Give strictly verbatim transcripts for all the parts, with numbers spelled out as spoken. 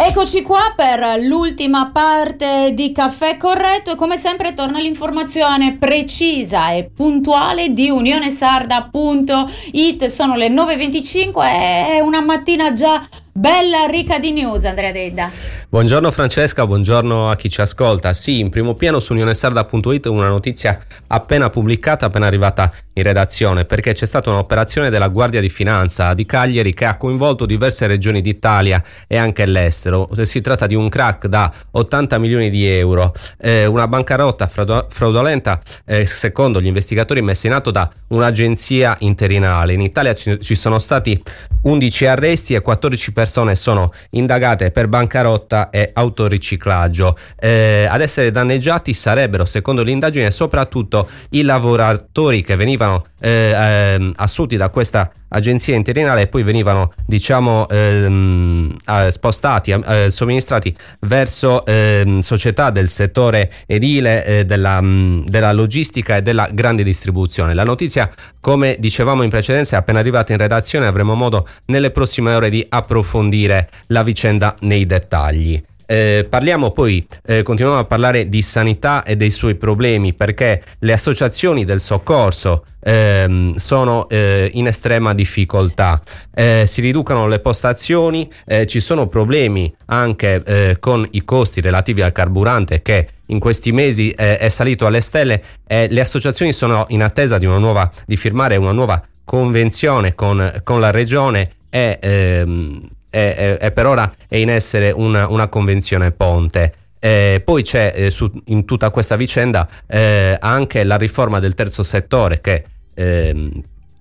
Eccoci qua per l'ultima parte di Caffè Corretto e come sempre torna l'informazione precisa e puntuale di unione sarda punto it. Sono le nove e venticinque e è una mattina già bella ricca di news. Andrea Dedda. Buongiorno Francesca, buongiorno a chi ci ascolta. Sì, in primo piano su unione sarda punto it una notizia appena pubblicata, appena arrivata in redazione, perché c'è stata un'operazione della Guardia di Finanza di Cagliari che ha coinvolto diverse regioni d'Italia e anche l'estero. Si tratta di un crack da ottanta milioni di euro, eh, una bancarotta fraudolenta, eh, secondo gli investigatori, messa in atto da un'agenzia interinale. In Italia ci, ci sono stati undici arresti e quattordici persone sono indagate per bancarotta e autoriciclaggio. Eh, ad essere danneggiati sarebbero, secondo l'indagine, soprattutto i lavoratori che venivano eh, eh, assunti da questa agenzia interinale e poi venivano, diciamo, ehm, spostati, eh, somministrati verso eh, società del settore edile, eh, della, mh, della logistica e della grande distribuzione. La notizia, come dicevamo in precedenza, è appena arrivata in redazione. Avremo modo nelle prossime ore di approfondire la vicenda nei dettagli. Eh, parliamo poi, eh, continuiamo a parlare di sanità e dei suoi problemi, perché le associazioni del soccorso ehm, sono eh, in estrema difficoltà, eh, si riducono le postazioni, eh, ci sono problemi anche eh, con i costi relativi al carburante che in questi mesi eh, è salito alle stelle, e le associazioni sono in attesa di una nuova, di firmare una nuova convenzione con, con la regione e ehm, E, e, e per ora è in essere una, una convenzione ponte. Eh, poi c'è eh, su, in tutta questa vicenda eh, anche la riforma del terzo settore che eh,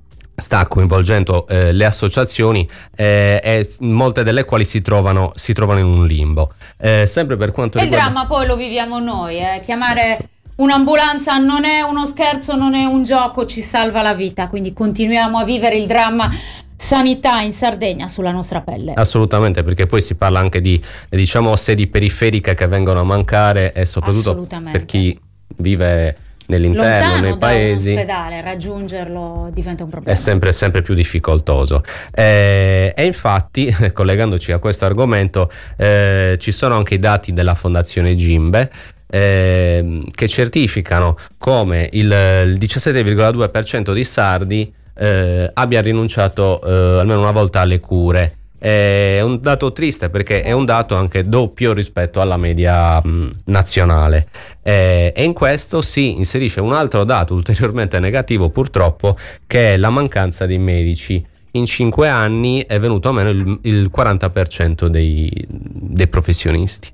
sta coinvolgendo eh, le associazioni eh, e molte delle quali si trovano, si trovano in un limbo. Eh, sempre per quanto e riguarda... il dramma poi lo viviamo noi, eh. chiamare un'ambulanza non è uno scherzo, non è un gioco, ci salva la vita, quindi continuiamo a vivere il dramma sanità in Sardegna sulla nostra pelle. Assolutamente, perché poi si parla anche di, diciamo, sedi periferiche che vengono a mancare, e soprattutto per chi vive nell'interno, lontano nei paesi, da un ospedale, raggiungerlo diventa un problema. È sempre, sempre più difficoltoso. Eh, e infatti, collegandoci a questo argomento, eh, ci sono anche i dati della Fondazione Gimbe, eh, che certificano come il, il diciassette virgola due per cento di sardi Eh, abbia rinunciato eh, almeno una volta alle cure. È un dato triste, perché è un dato anche doppio rispetto alla media mh, nazionale, eh, e in questo si inserisce un altro dato ulteriormente negativo, purtroppo, che è la mancanza di medici. In cinque anni è venuto a meno il, il quaranta per cento dei, dei professionisti.